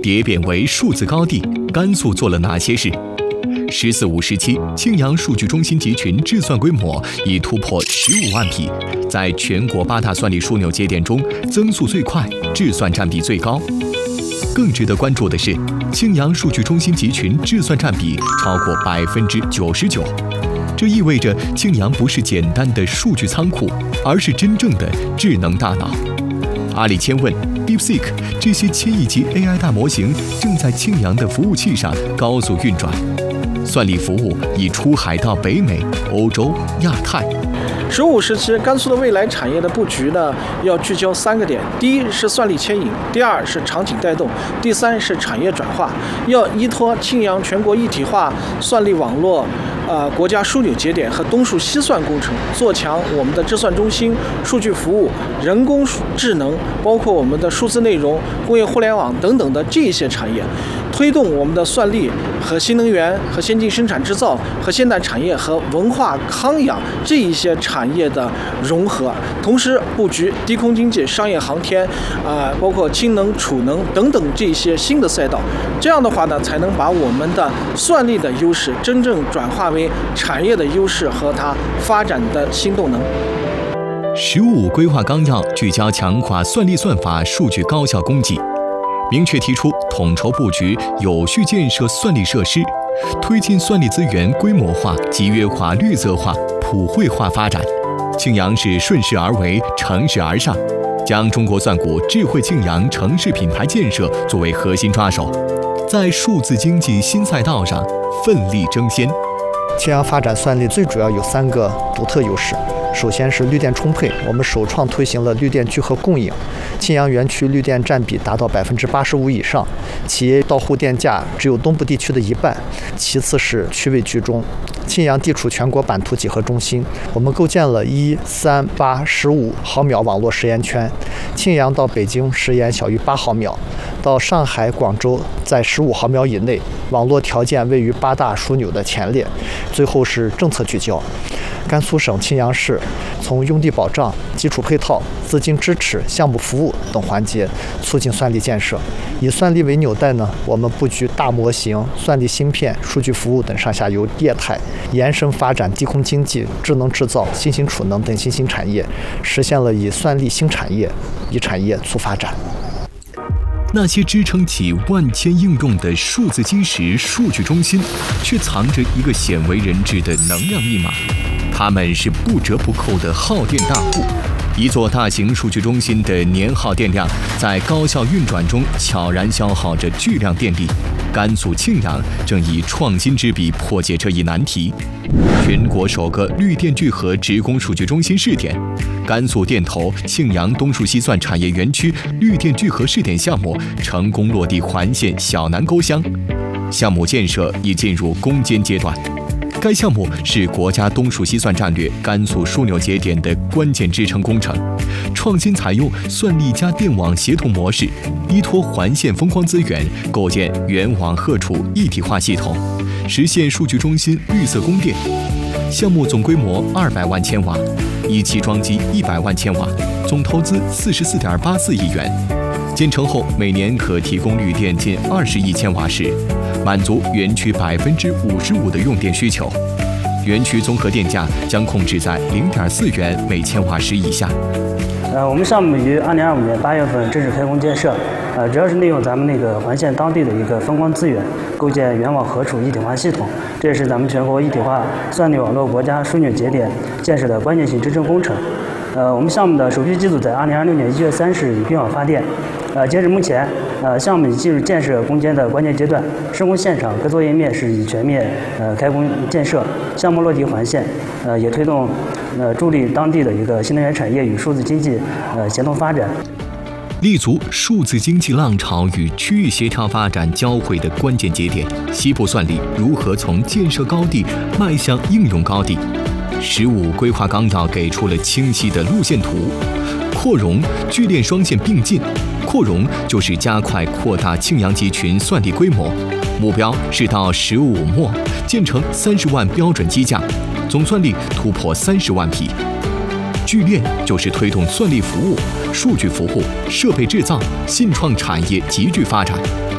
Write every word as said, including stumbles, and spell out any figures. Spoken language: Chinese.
蝶变为数字高地，甘肃做了哪些事？十四五时期，庆阳数据中心集群制算规模已突破十五万匹，在全国八大算力枢纽节点中增速最快，制算占比最高。更值得关注的是，庆阳数据中心集群制算占比超过百分之九十九，这意味着庆阳不是简单的数据仓库，而是真正的智能大脑。阿里千问、DeepSeek 这些千亿级 A I 大模型正在庆阳的服务器上高速运转。算力服务已出海到北美、欧洲、亚太。 十五时期，甘肃的未来产业的布局呢，要聚焦三个点：第一是算力牵引，第二是场景带动，第三是产业转化。要依托庆阳全国一体化算力网络。呃，国家枢纽节点和东数西算工程，做强我们的制算中心、数据服务、人工智能，包括我们的数字内容、工业互联网等等的这些产业，推动我们的算力和新能源、和先进生产制造、和现代产业和文化康养这一些产业的融合，同时布局低空经济、商业航天，啊、呃，包括氢能、储能等等这些新的赛道。这样的话呢，才能把我们的算力的优势真正转化为产业的优势和它发展的新动能。 十五规划纲要聚焦强化算力算法数据高效供给，明确提出统筹布局、有序建设算力设施，推进算力资源规模化、集约化、绿色化、普惠化发展。庆阳市顺势而为、乘势而上，将中国算股智慧庆阳城市品牌建设作为核心抓手，在数字经济新赛道上奋力争先。 庆阳发展算力最主要有三个独特优势。首先是绿电充沛，我们首创推行了绿电聚合供应，庆阳园区绿电占比达到百分之八十五以上，企业到户电价只有东部地区的一半。其次是区位居中，庆阳地处全国版图几何中心，我们构建了一、三、八、十五毫秒网络时延圈，庆阳到北京时延小于八毫秒，到上海、广州在十五毫秒以内，网络条件位于八大枢纽的前列。最后是政策聚焦，甘肃省庆阳市从用地保障、基础配套、资金支持、项目服务等环节促进算力建设。以算力为纽带呢，我们布局大模型、算力芯片、数据服务等上下游业态，延伸发展低空经济、智能制造、新型储能等新兴产业，实现了以算力新产业、以产业促发展。 那些支撑起万千应用的数字基石数据中心，却藏着一个鲜为人知的能量密码。它们是不折不扣的耗电大户。一座大型数据中心的年耗电量在高效运转中悄然消耗着巨量电力。甘肃庆阳正以创新之笔破解这一难题。全国首个绿电聚合职工数据中心试点，甘肃电投庆阳东数西算产业园区绿电聚合试点项目成功落地环县小南沟乡，项目建设已进入攻坚阶段。该项目是国家东数西算战略甘肃枢纽节点的关键支撑工程，创新采用算力加电网协同模式，依托环线风光资源，构建原网荷储一体化系统，实现数据中心绿色供电。项目总规模二百万千瓦，一期装机一百万千瓦，总投资四十四点八四亿元。建成后，每年可提供绿电近二十亿千瓦时，满足园区百分之五十五的用电需求。园区综合电价将控制在零点四元每千瓦时以下。 呃，我们项目于二零二五年八月份正式开工建设，呃，主要是利用咱们那个环线当地的一个风光资源，构建原网荷储一体化系统，这也是咱们全国一体化算力网络国家枢纽节点建设的关键性支撑工程。呃，我们项目的首批机组在二零二六年一月三十日已并网发电。呃，截止目前，呃，项目已进入建设攻坚的关键阶段，施工现场各作业面是已全面呃开工建设，项目落地环线，呃，也推动呃助力当地的一个新能源产业与数字经济呃协同发展。 立足数字经济浪潮与区域协调发展交汇的关键节点，西部算力如何从建设高地迈向应用高地？十五规划纲要给出了清晰的路线图，扩容、聚链双线并进。扩容就是加快扩大庆阳集群算力规模，目标是到十五末建成三十万标准机架，总算力突破三十万匹。聚链就是推动算力服务、数据服务、设备制造、信创产业急剧发展，